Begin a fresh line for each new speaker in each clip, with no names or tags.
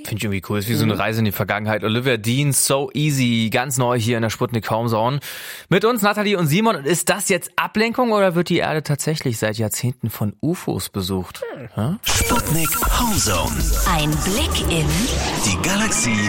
Finde ich irgendwie cool. Ist wie so eine Reise in die Vergangenheit. Olivia Dean, So Easy, ganz neu hier in der Sputnik Homezone. Mit uns Nathalie und Simon. Ist das jetzt Ablenkung oder wird die Erde tatsächlich seit Jahrzehnten von UFOs besucht?
Sputnik Homezone.
Ein Blick in
Die Galaxie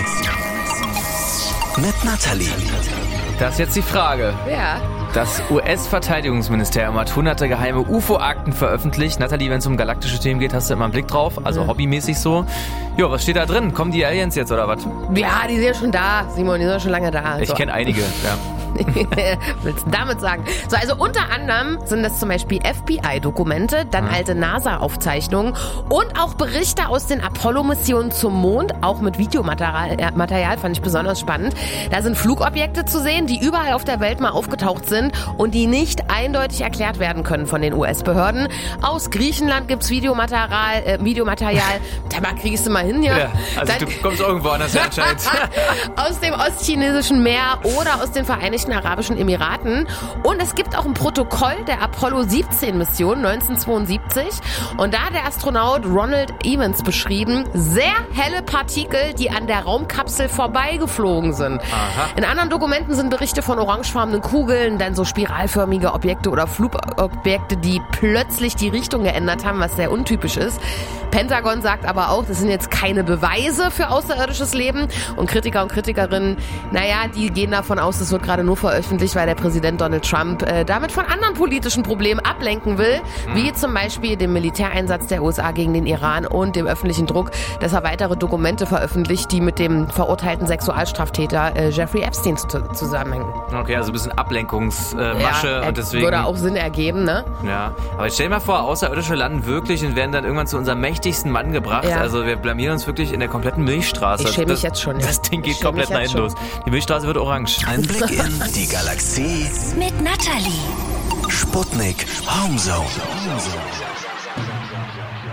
mit Nathalie.
Das ist jetzt die Frage.
Ja.
Das US-Verteidigungsministerium hat hunderte geheime UFO-Akten veröffentlicht. Nathalie, wenn es um galaktische Themen geht, hast du immer einen Blick drauf. Also hobbymäßig so. Jo, was steht da drin? Kommen die Aliens jetzt oder was?
Ja, die sind ja schon da, Simon, die sind ja schon lange da.
Ich kenne einige, ja.
Willst du damit sagen? So, also unter anderem sind das zum Beispiel FBI-Dokumente, dann alte NASA-Aufzeichnungen und auch Berichte aus den Apollo-Missionen zum Mond, auch mit Videomaterial, fand ich besonders spannend. Da sind Flugobjekte zu sehen, die überall auf der Welt mal aufgetaucht sind und die nicht eindeutig erklärt werden können von den US-Behörden. Aus Griechenland gibt's Videomaterial. Da kriegst du mal hin, ja.
Ja, also du kommst irgendwo anders anscheinend.
Aus dem ostchinesischen Meer oder aus den Vereinigten Arabischen Emiraten. Und es gibt auch ein Protokoll der Apollo 17 Mission 1972. Und da hat der Astronaut Ronald Evans beschrieben, sehr helle Partikel, die an der Raumkapsel vorbeigeflogen sind.
Aha.
In anderen Dokumenten sind Berichte von orangefarbenen Kugeln, dann so spiralförmige Objekte oder Flugobjekte, die plötzlich die Richtung geändert haben, was sehr untypisch ist. Pentagon sagt aber auch, das sind jetzt keine Beweise für außerirdisches Leben. Und Kritiker und Kritikerinnen, die gehen davon aus, das wird gerade nur veröffentlicht, weil der Präsident Donald Trump damit von anderen politischen Problemen ablenken will, wie zum Beispiel dem Militäreinsatz der USA gegen den Iran und dem öffentlichen Druck, dass er weitere Dokumente veröffentlicht, die mit dem verurteilten Sexualstraftäter Jeffrey Epstein zusammenhängen.
Okay, also ein bisschen Ablenkungsmasche und deswegen...
Würde auch Sinn ergeben, ne?
Ja, aber jetzt stell dir mal vor, Außerirdische landen wirklich und werden dann irgendwann zu unserem mächtigsten Mann gebracht.
Ja.
Also wir blamieren uns wirklich in der kompletten Milchstraße.
Ich schäme mich jetzt schon. Ja.
Das Ding geht komplett nach hinten los. Die Milchstraße wird orange.
Ein Blick in die Galaxie
mit Nathalie.
Sputnik Homezone.